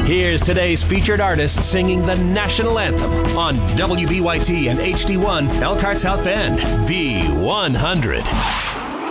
Here's today's featured artist singing the national anthem on WBYT and HD1 Elkhart South Bend, B100.